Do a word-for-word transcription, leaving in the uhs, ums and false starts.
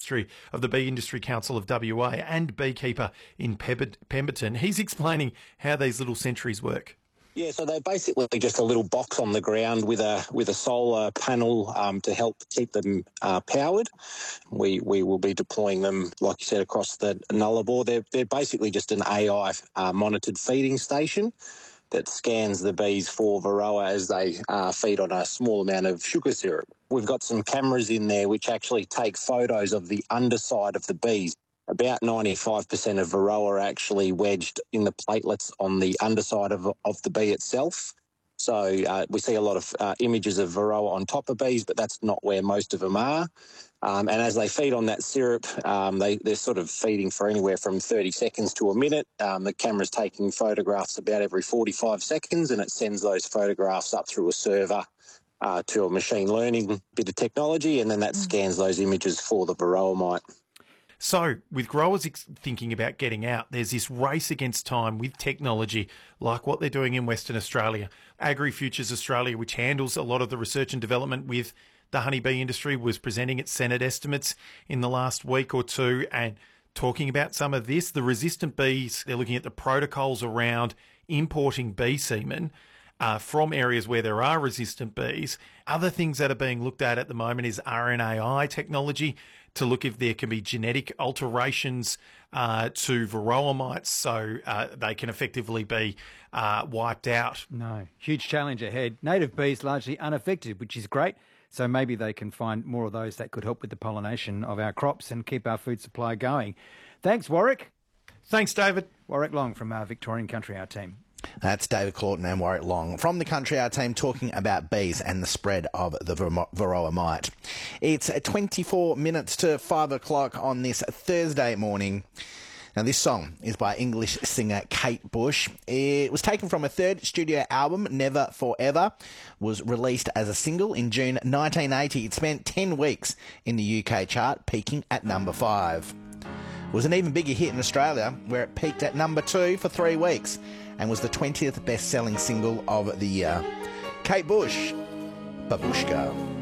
industry of the Bee Industry Council of W A and beekeeper in Pemberton. He's explaining how these little sentries work. Yeah, so they're basically just a little box on the ground with a with a solar panel um, to help keep them uh, powered. We we will be deploying them, like you said, across the Nullarbor. They're they're basically just an A I uh, monitored feeding station that scans the bees for Varroa as they uh, feed on a small amount of sugar syrup. We've got some cameras in there which actually take photos of the underside of the bees. About ninety-five percent of Varroa are actually wedged in the platelets on the underside of, of the bee itself. So uh, we see a lot of uh, images of Varroa on top of bees, but that's not where most of them are. Um, and as they feed on that syrup, um, they, they're sort of feeding for anywhere from thirty seconds to a minute. Um, the camera's taking photographs about every forty-five seconds, and it sends those photographs up through a server uh, to a machine learning bit of technology, and then that scans those images for the Varroa mite. So, with growers ex- thinking about getting out, there's this race against time with technology, like what they're doing in Western Australia. AgriFutures Australia, which handles a lot of the research and development with the honeybee industry, was presenting its Senate estimates in the last week or two and talking about some of this. The resistant bees, they're looking at the protocols around importing bee semen uh, from areas where there are resistant bees. Other things that are being looked at at the moment is R N A I technology, to look if there can be genetic alterations uh, to Varroa mites so uh, they can effectively be uh, wiped out. No, huge challenge ahead. Native bees largely unaffected, which is great. So maybe they can find more of those that could help with the pollination of our crops and keep our food supply going. Thanks, Warwick. Thanks, David. Warwick Long from our Victorian Country Hour team. That's David Claughton and Warwick Long from the Country Hour team talking about bees and the spread of the Varroa mite. It's twenty-four minutes to five o'clock on this Thursday morning. Now, this song is by English singer Kate Bush. It was taken from a third studio album, Never Forever, was released as a single in June nineteen eighty. It spent ten weeks in the U K chart, peaking at number five. It was an even bigger hit in Australia, where it peaked at number two for three weeks and was the twentieth best-selling single of the year. Kate Bush, Babushka.